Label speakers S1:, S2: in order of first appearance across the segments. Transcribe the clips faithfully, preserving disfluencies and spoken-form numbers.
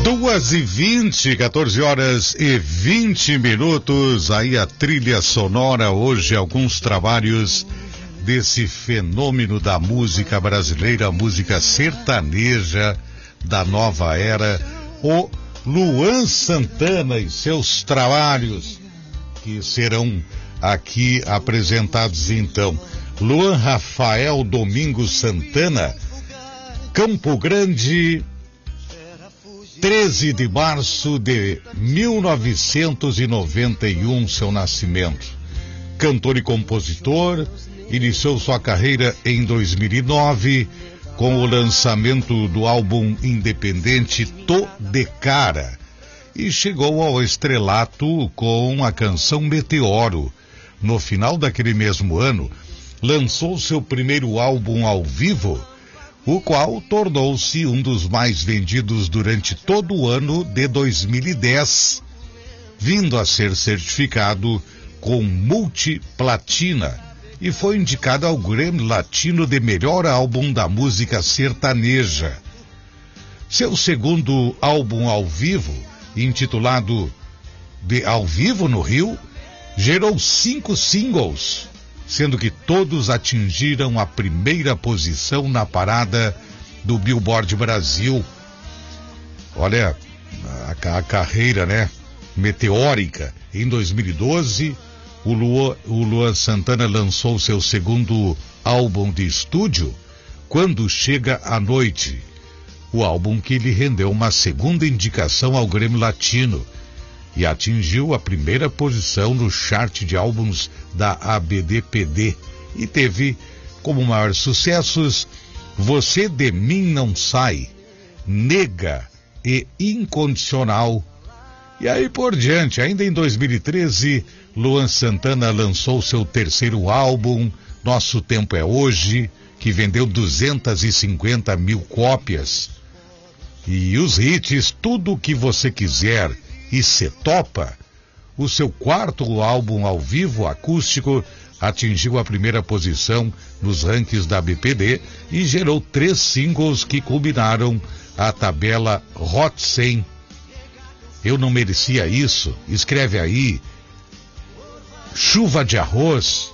S1: Duas e vinte, quatorze horas e vinte minutos, aí a trilha sonora hoje, alguns trabalhos desse fenômeno da música brasileira, música sertaneja da nova era, o Luan Santana e seus trabalhos, que serão aqui apresentados então. Luan Rafael Domingos Santana, Campo Grande, treze de março de mil novecentos e noventa e um, seu nascimento. Cantor e compositor, iniciou sua carreira em dois mil e nove com o lançamento do álbum independente Tô de Cara e chegou ao estrelato com a canção Meteoro. No final daquele mesmo ano, lançou seu primeiro álbum ao vivo, o qual tornou-se um dos mais vendidos durante todo o ano de dois mil e dez, vindo a ser certificado com multiplatina e foi indicado ao Grammy Latino de melhor álbum da música sertaneja. Seu segundo álbum ao vivo, intitulado de Ao Vivo no Rio, gerou cinco singles, sendo que todos atingiram a primeira posição na parada do Billboard Brasil. Olha, a, a carreira, né, meteórica. Em dois mil e doze, o Luan, o Luan Santana lançou seu segundo álbum de estúdio, Quando Chega a Noite, o álbum que lhe rendeu uma segunda indicação ao Grammy Latino e atingiu a primeira posição no chart de álbuns da A B D P D e teve como maiores sucessos Você de Mim Não Sai, Nega e Incondicional. E aí por diante, ainda em dois mil e treze, Luan Santana lançou seu terceiro álbum, Nosso Tempo é Hoje, que vendeu duzentas e cinquenta mil cópias. E os hits Tudo o que Você Quiser e Cê Topa, o seu quarto álbum ao vivo acústico, atingiu a primeira posição nos rankings da B P D e gerou três singles que culminaram a tabela Hot cem. Eu Não Merecia Isso, escreve aí, Chuva de Arroz.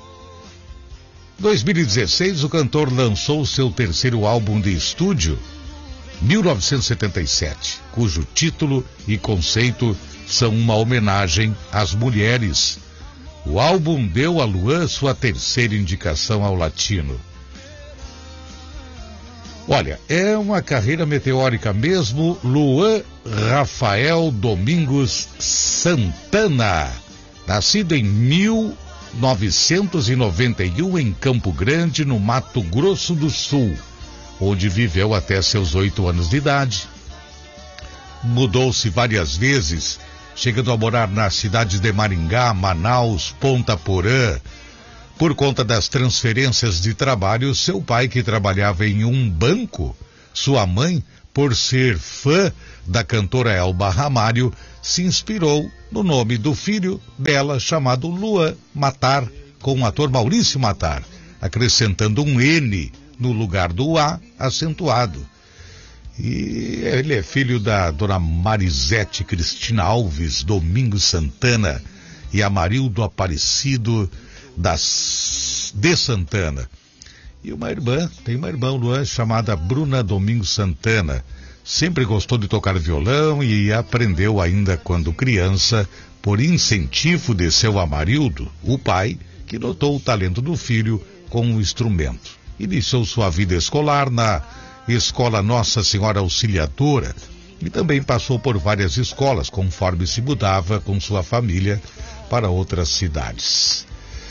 S1: dois mil e dezesseis, o cantor lançou seu terceiro álbum de estúdio, mil novecentos e setenta e sete, cujo título e conceito são uma homenagem às mulheres. O álbum deu a Luan sua terceira indicação ao Latino. Olha, é uma carreira meteórica mesmo. Luan Rafael Domingos Santana, nascido em mil novecentos e noventa e um em Campo Grande, no Mato Grosso do Sul, onde viveu até seus oito anos de idade. Mudou-se várias vezes, chegando a morar nas cidades de Maringá, Manaus, Ponta Porã. Por conta das transferências de trabalho, seu pai, que trabalhava em um banco, sua mãe, por ser fã da cantora Elba Ramalho, se inspirou no nome do filho dela, chamado Luan Matar, com o ator Maurício Matar, acrescentando um N no lugar do A acentuado. E ele é filho da dona Marisete Cristina Alves Domingos Santana e Amarildo Aparecido das, de Santana. E uma irmã, tem uma irmã, Luan, chamada Bruna Domingos Santana. Sempre gostou de tocar violão e aprendeu ainda quando criança, por incentivo de seu Amarildo, o pai, que notou o talento do filho com o instrumento. Iniciou sua vida escolar na Escola Nossa Senhora Auxiliadora e também passou por várias escolas, conforme se mudava com sua família para outras cidades.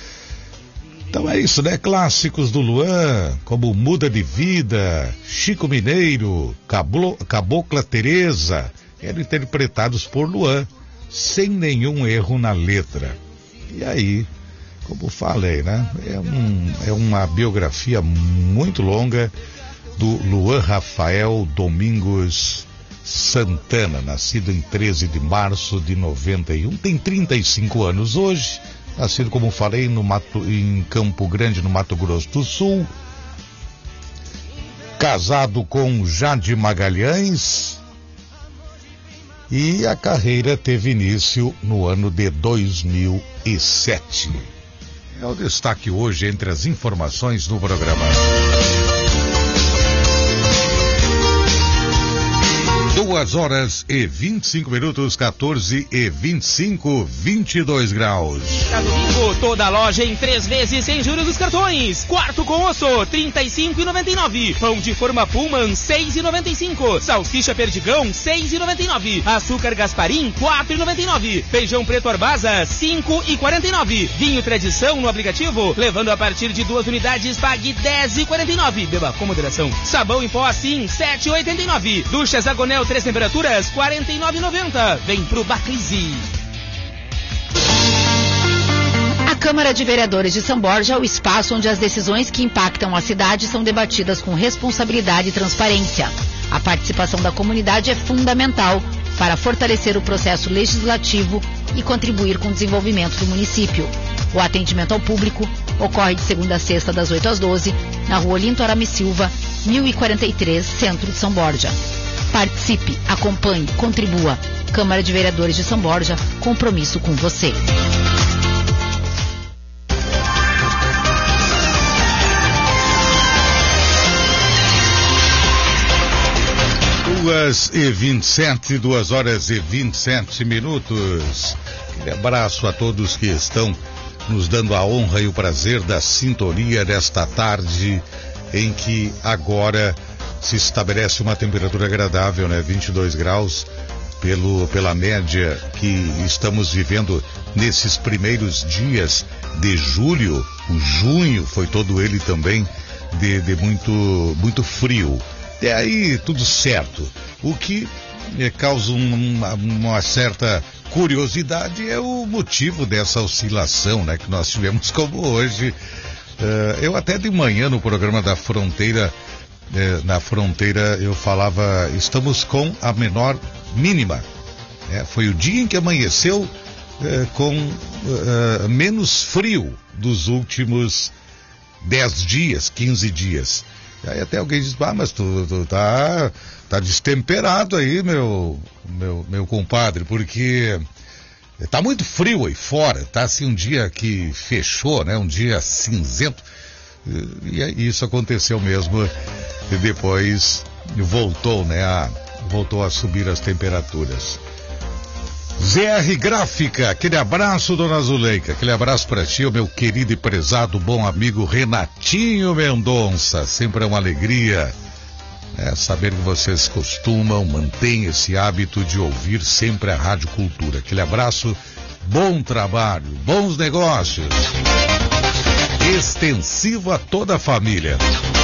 S1: Então é isso, né? Clássicos do Luan, como Muda de Vida, Chico Mineiro, Cablo, Cabocla Teresa, eram interpretados por Luan, sem nenhum erro na letra. E aí, como falei, né? É, um, é uma biografia muito longa do Luan Rafael Domingos Santana, nascido em treze de março de noventa e um, tem trinta e cinco anos hoje, nascido, como falei, no Mato, em Campo Grande, no Mato Grosso do Sul, casado com Jade Magalhães, e a carreira teve início no ano de dois mil e sete. É o destaque hoje entre as informações do programa. Duas horas e vinte e cinco minutos, quatorze e vinte e cinco, vinte e dois graus.
S2: Tá domingo, toda a loja em três vezes sem juros dos cartões. Quarto com osso, trinta e cinco reais e noventa e nove centavos. Pão de forma Pullman, seis reais e noventa e cinco centavos. Salsicha Perdigão, seis reais e noventa e nove centavos. Açúcar Gasparim, quatro reais e noventa e nove centavos. Feijão preto Arbasa, cinco reais e quarenta e nove centavos. Vinho Tradição no aplicativo, levando a partir de duas unidades, pague dez reais e quarenta e nove centavos. Beba com moderação. Sabão em pó assim, sete reais e oitenta e nove centavos. Duchas Agonel, três temperaturas, quarenta e nove reais e noventa centavos. Vem pro Baclise.
S3: A Câmara de Vereadores de São Borja é o espaço onde as decisões que impactam a cidade são debatidas com responsabilidade e transparência. A participação da comunidade é fundamental para fortalecer o processo legislativo e contribuir com o desenvolvimento do município. O atendimento ao público ocorre de segunda a sexta, das oito às doze, na rua Olinto Arame Silva, mil e quarenta e três, centro de São Borja. Participe, acompanhe, contribua. Câmara de Vereadores de São Borja, compromisso com você.
S1: Duas e vinte e sete, duas horas e vinte e sete minutos. Um abraço a todos que estão nos dando a honra e o prazer da sintonia desta tarde, em que agora se estabelece uma temperatura agradável, né? vinte e dois graus, pelo, pela média que estamos vivendo nesses primeiros dias de julho. O junho foi todo ele também de, de muito, muito frio. E aí tudo certo. O que eh, causa uma, uma certa curiosidade é o motivo dessa oscilação, né, que nós tivemos como hoje. Uh, eu até de manhã no programa da Fronteira, eh, na Fronteira eu falava, estamos com a menor mínima. É, foi o dia em que amanheceu eh, com uh, menos frio dos últimos dez dias, quinze dias. Aí até alguém diz, ah, mas tu, tu tá, tá destemperado aí, meu, meu, meu compadre, porque tá muito frio aí fora, tá assim um dia que fechou, né, um dia cinzento, e isso aconteceu mesmo, e depois voltou, né, a, voltou a subir as temperaturas. Z R Gráfica, aquele abraço, dona Zuleika, aquele abraço para ti, o meu querido e prezado bom amigo Renatinho Mendonça. Sempre é uma alegria, né, saber que vocês costumam, mantêm esse hábito de ouvir sempre a Rádio Cultura. Aquele abraço, bom trabalho, bons negócios, extensivo a toda a família.